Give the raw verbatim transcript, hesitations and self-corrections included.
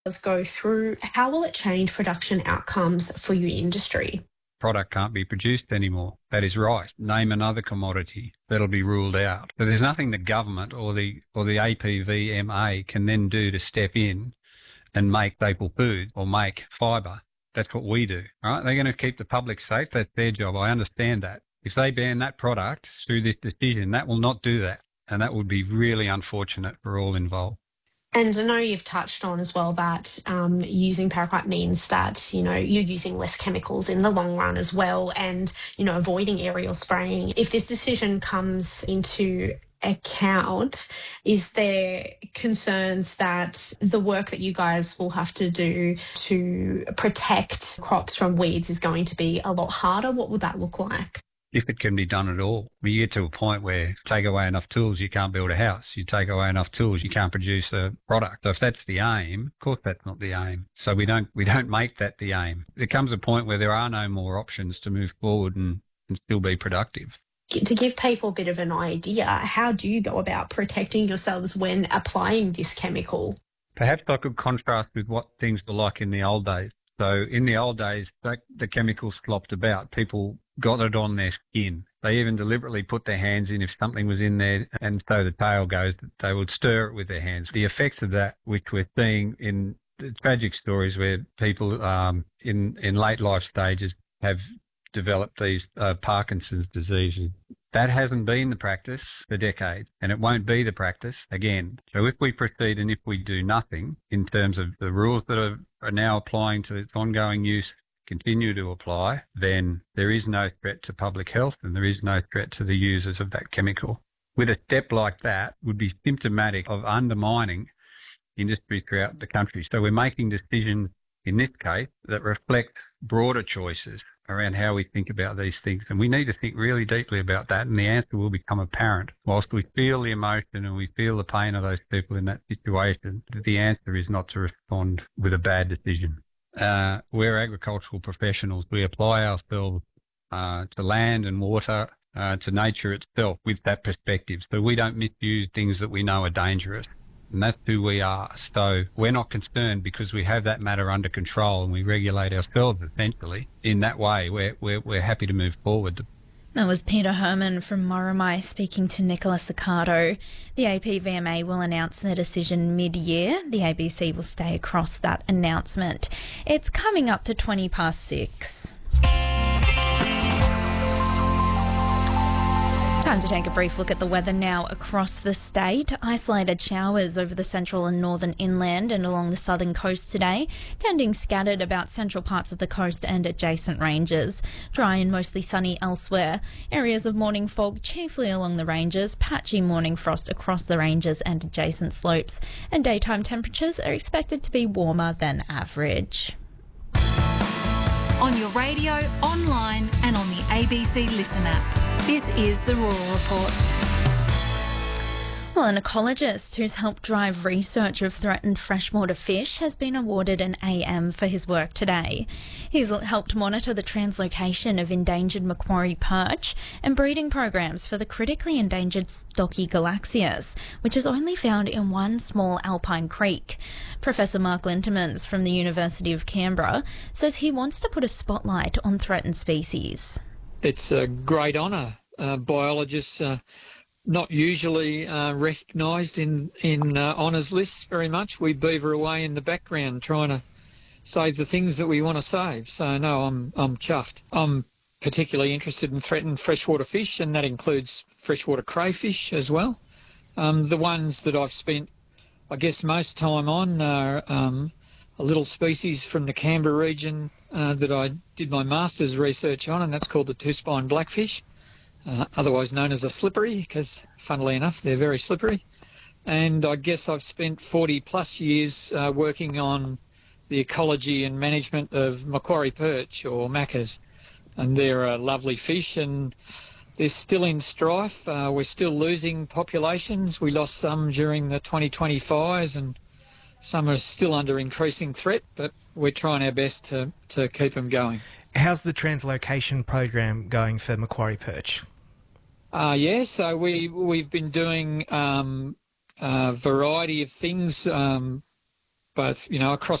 does go through, how will it change production outcomes for your industry? Product can't be produced anymore. That is right. Name another commodity that'll be ruled out. So there's nothing the government or the or the A P V M A can then do to step in and make staple food or make fibre. That's what we do, right? They're going to keep the public safe. That's their job. I understand that. If they ban that product through this decision, that will not do that. And that would be really unfortunate for all involved. And I know you've touched on as well that um, using paraquat means that, you know, you're using less chemicals in the long run as well and, you know, avoiding aerial spraying. If this decision comes into account, is there concerns that the work that you guys will have to do to protect crops from weeds is going to be a lot harder? What will that look like? If it can be done at all. You get to a point where you take away enough tools, you can't build a house. You take away enough tools, you can't produce a product. So if that's the aim, of course that's not the aim. So we don't we don't make that the aim. There comes a point where there are no more options to move forward and, and still be productive. To give people a bit of an idea, how do you go about protecting yourselves when applying this chemical? Perhaps I could contrast with what things were like in the old days. So in the old days, the chemicals slopped about. People got it on their skin. They even deliberately put their hands in if something was in there, and so the tale goes that they would stir it with their hands. The effects of that, which we're seeing in the tragic stories where people um, in, in late life stages have developed these uh, Parkinson's diseases, that hasn't been the practice for decades, and it won't be the practice again. So if we proceed and if we do nothing in terms of the rules that are, are now applying to its ongoing use continue to apply, then there is no threat to public health and there is no threat to the users of that chemical. With a step like that would be symptomatic of undermining industry throughout the country. So we're making decisions in this case that reflect broader choices around how we think about these things. And we need to think really deeply about that, and the answer will become apparent. Whilst we feel the emotion and we feel the pain of those people in that situation, the answer is not to respond with a bad decision. Uh, we're agricultural professionals. We apply ourselves uh, to land and water, uh, to nature itself with that perspective. So we don't misuse things that we know are dangerous. And that's who we are. So we're not concerned because we have that matter under control and we regulate ourselves essentially in that way. We're, we're, we're happy to move forward. That was Peter Herman from Moromai speaking to Nicola Ciccardo. The A P V M A will announce their decision mid-year. The A B C will stay across that announcement. It's coming up to twenty past six. Time to take a brief look at the weather now across the state. Isolated showers over the central and northern inland and along the southern coast today, tending scattered about central parts of the coast and adjacent ranges. Dry and mostly sunny elsewhere. Areas of morning fog chiefly along the ranges, patchy morning frost across the ranges and adjacent slopes, and daytime temperatures are expected to be warmer than average. On your radio, online and on the A B C Listen app. This is the Rural Report. Well, an ecologist who's helped drive research of threatened freshwater fish has been awarded an A M for his work today. He's helped monitor the translocation of endangered Macquarie perch and breeding programs for the critically endangered stocky galaxias, which is only found in one small alpine creek. Professor Mark Lintemans from the University of Canberra says he wants to put a spotlight on threatened species. It's a great honour. Uh, biologists are not usually uh, recognised in, in uh, honours lists very much. We beaver away in the background trying to save the things that we want to save. So, no, I'm, I'm chuffed. I'm particularly interested in threatened freshwater fish, and that includes freshwater crayfish as well. Um, the ones that I've spent, I guess, most time on are um, a little species from the Canberra region uh, that I did my master's research on, and that's called the two-spine blackfish, uh, otherwise known as a slippery, because, funnily enough, they're very slippery. And I guess I've spent forty plus years uh, working on the ecology and management of Macquarie perch, or macas, and they're a lovely fish, and they're still in strife. Uh, we're still losing populations. We lost some during the twenty twenty fires, and some are still under increasing threat, but we're trying our best to, to keep them going. How's the translocation program going for Macquarie perch? Uh, yeah, so we, we've been doing um, a variety of things. Um, both, you know, across